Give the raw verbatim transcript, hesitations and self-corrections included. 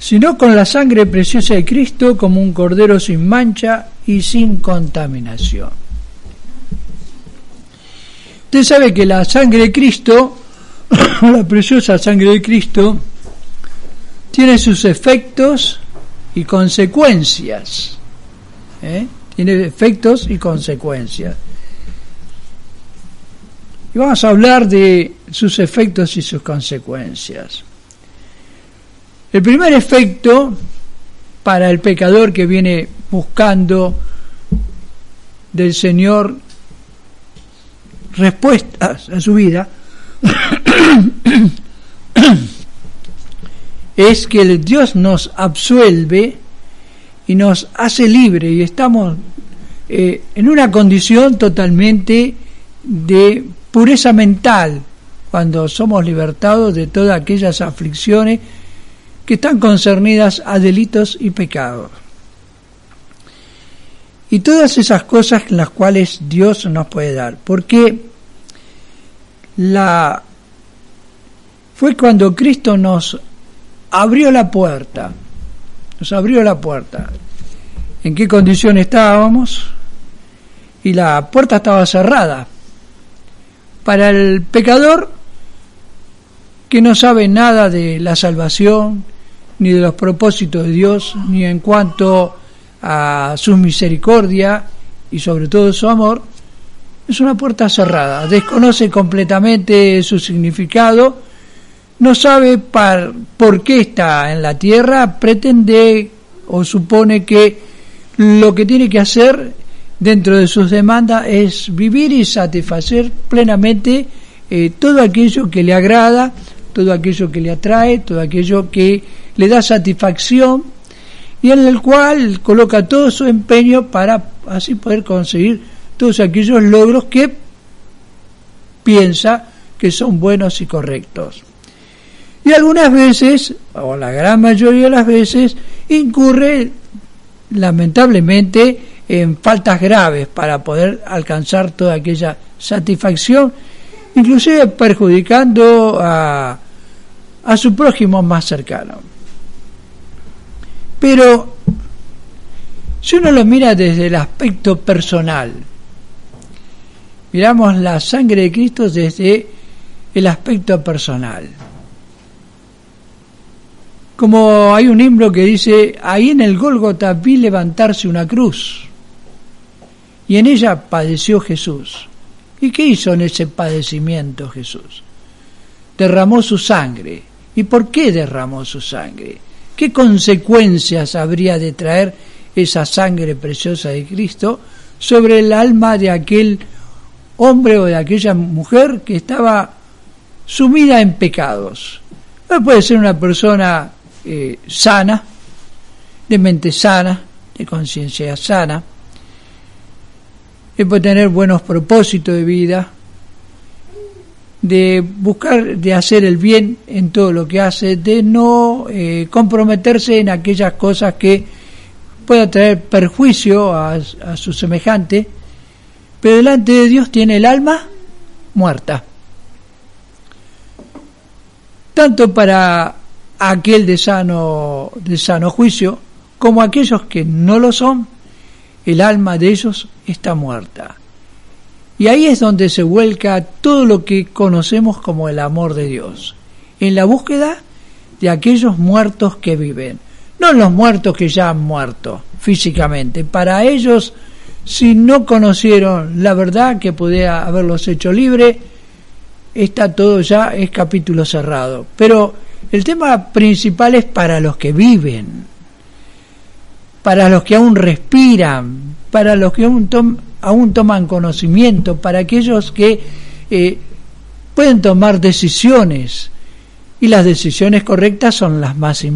sino con la sangre preciosa de Cristo, como un cordero sin mancha y sin contaminación. Usted sabe que la sangre de Cristo, la preciosa sangre de Cristo, tiene sus efectos y consecuencias. ¿eh? Tiene efectos y consecuencias. Y vamos a hablar de sus efectos y sus consecuencias. El primer efecto para el pecador que viene buscando del Señor respuestas a su vida es que el Dios nos absuelve y nos hace libre, y estamos eh, en una condición totalmente de pureza mental cuando somos libertados de todas aquellas aflicciones que están concernidas a delitos y pecados. Y todas esas cosas en las cuales Dios nos puede dar. Porque la fue cuando Cristo nos abrió la puerta. Nos abrió la puerta. ¿En qué condición estábamos? Y la puerta estaba cerrada. Para el pecador que no sabe nada de la salvación, ni de los propósitos de Dios, ni en cuanto a su misericordia y sobre todo su amor, es una puerta cerrada, desconoce completamente su significado, no sabe par, por qué está en la tierra, pretende o supone que lo que tiene que hacer dentro de sus demandas es vivir y satisfacer plenamente eh, todo aquello que le agrada, todo aquello que le atrae, todo aquello que le da satisfacción, y en el cual coloca todo su empeño para así poder conseguir todos aquellos logros que piensa que son buenos y correctos. Y algunas veces, o la gran mayoría de las veces, incurre lamentablemente en faltas graves para poder alcanzar toda aquella satisfacción, inclusive perjudicando a, a su prójimo más cercano. Pero si uno lo mira desde el aspecto personal, miramos la sangre de Cristo desde el aspecto personal. Como hay un himno que dice: ahí en el Gólgota vi levantarse una cruz, y en ella padeció Jesús. ¿Y qué hizo en ese padecimiento Jesús? Derramó su sangre. ¿Y por qué derramó su sangre? ¿Qué consecuencias habría de traer esa sangre preciosa de Cristo sobre el alma de aquel hombre o de aquella mujer que estaba sumida en pecados? No puede ser una persona eh, sana, de mente sana, de conciencia sana, que puede tener buenos propósitos de vida, de buscar de hacer el bien en todo lo que hace, de no eh, comprometerse en aquellas cosas que pueda traer perjuicio a, a su semejante, pero delante de Dios tiene el alma muerta. Tanto para aquel de sano, de sano juicio, como aquellos que no lo son, el alma de ellos está muerta. Y ahí es donde se vuelca todo lo que conocemos como el amor de Dios, en la búsqueda de aquellos muertos que viven, no los muertos que ya han muerto físicamente. Para ellos, si no conocieron la verdad que podía haberlos hecho libre, está todo ya, es capítulo cerrado. Pero el tema principal es para los que viven, para los que aún respiran, para los que aún toman aún toman conocimiento, para aquellos que eh, pueden tomar decisiones, y las decisiones correctas son las más importantes.